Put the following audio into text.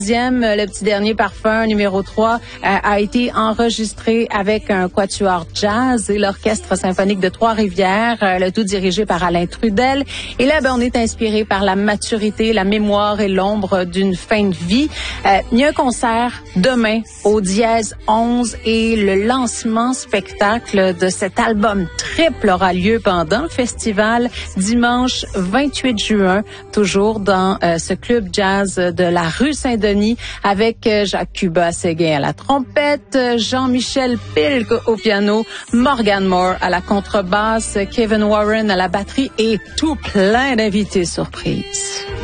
Le petit dernier parfum, numéro 3, a été enregistré avec un quatuor jazz et l'Orchestre symphonique de Trois-Rivières, le tout dirigé par Alain Trudel. Et là, on est inspiré par la maturité, la mémoire et l'ombre d'une fin de vie. Il y a un concert demain au Dièse 11 et le lancement spectacle de cet album triple aura lieu pendant le festival dimanche 28 juin, toujours dans ce club jazz de la rue Saint-Denis, avec Jacques Cuba-Séguin à la trompette, Jean-Michel Pilk au piano, Morgan Moore à la contrebasse, Kevin Warren à la batterie et tout plein d'invités surprises.